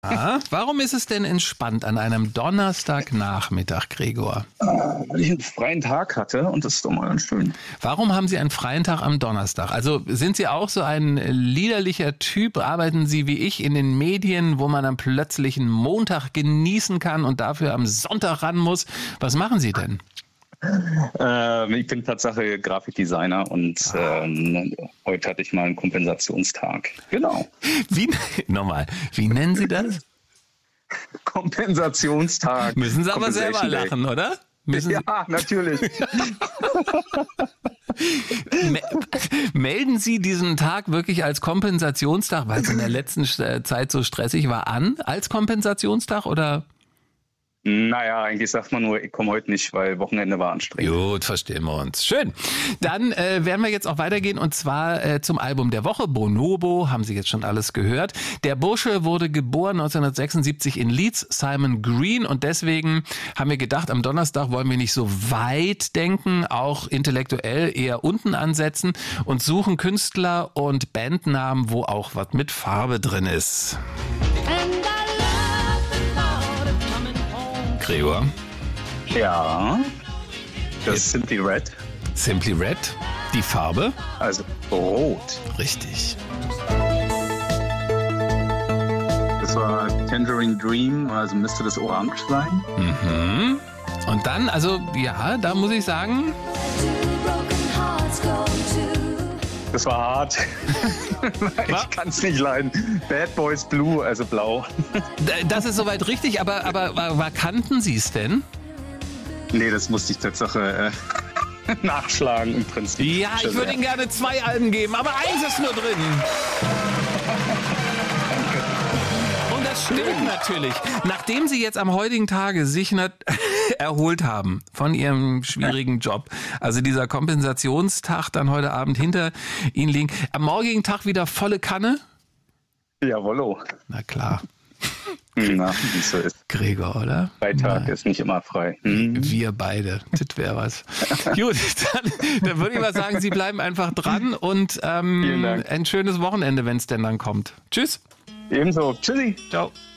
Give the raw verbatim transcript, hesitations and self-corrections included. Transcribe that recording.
Ah, warum ist es denn entspannt an einem Donnerstagnachmittag, Gregor? Weil ich einen freien Tag hatte und das ist doch mal ganz schön. Warum haben Sie einen freien Tag am Donnerstag? Also sind Sie auch so ein liederlicher Typ? Arbeiten Sie wie ich in den Medien, wo man dann plötzlich einen Montag genießen kann und dafür am Sonntag ran muss? Was machen Sie denn? Äh, ich bin Tatsache Grafikdesigner und ah. ähm, heute hatte ich mal einen Kompensationstag. Genau. Wie, nochmal, wie nennen Sie das? Kompensationstag. Müssen Sie aber selber lachen, oder? Müssen ja, natürlich. Melden Sie diesen Tag wirklich als Kompensationstag, weil es in der letzten Zeit so stressig war, an als Kompensationstag oder? Naja, eigentlich sagt man nur, ich komme heute nicht, weil Wochenende war anstrengend. Gut, verstehen wir uns. Schön. Dann äh, werden wir jetzt auch weitergehen und zwar äh, zum Album der Woche. Bonobo, haben Sie jetzt schon alles gehört. Der Bursche wurde geboren neunzehnhundertsechsundsiebzig in Leeds, Simon Green. Und deswegen haben wir gedacht, am Donnerstag wollen wir nicht so weit denken, auch intellektuell eher unten ansetzen und suchen Künstler und Bandnamen, wo auch was mit Farbe drin ist. Gregor? Ja, das ist Simply Red. Simply Red, die Farbe? Also rot. Richtig. Das war Tangerine Dream, also müsste das orange sein. Mhm. Und dann, also ja, da muss ich sagen... Das war hart. Ich kann es nicht leiden. Bad Boys Blue, also blau. Das ist soweit richtig, aber, aber, aber kannten Sie es denn? Nee, das musste ich Tatsache äh, nachschlagen im Prinzip. Ja, ich würde Ihnen gerne zwei Alben geben, aber eins ist nur drin. Und das stimmt natürlich. Nachdem Sie jetzt am heutigen Tage sich nicht erholt haben von Ihrem schwierigen Job, also dieser Kompensationstag dann heute Abend hinter Ihnen liegen, am morgigen Tag wieder volle Kanne? Jawollo. Na klar. Na, wie es so ist. Gregor, oder? Freitag ist nicht immer frei. Mhm. Wir beide. Das wäre was. Gut, dann, dann würde ich mal sagen, Sie bleiben einfach dran und ähm, ein schönes Wochenende, wenn es denn dann kommt. Tschüss. Ebenso. Tschüssi. Ciao.